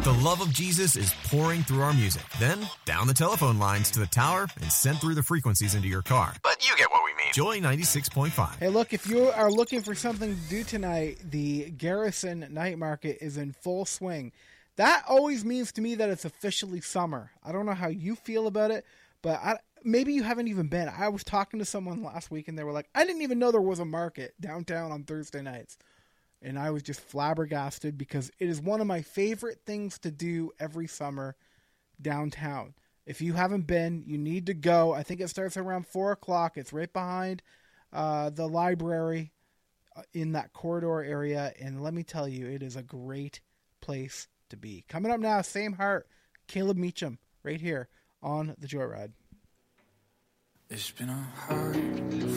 The love of Jesus is pouring through our music, then down the telephone lines to the tower and sent through the frequencies into your car. But you get what we mean. Joy 96.5. Hey, look, if you are looking for something to do tonight, the Garrison Night Market is in full swing. That always means to me that it's officially summer. I don't know how you feel about it, but maybe you haven't even been. I was talking to someone last week, and they were like, I didn't even know there was a market downtown on Thursday nights. And I was just flabbergasted because it is one of my favorite things to do every summer downtown. If you haven't been, you need to go. I think it starts around 4 o'clock. It's right behind the library in that corridor area. And let me tell you, it is a great place to be. Coming up now, Same Heart, Caleb Meacham, right here on The Joyride. It's been a hard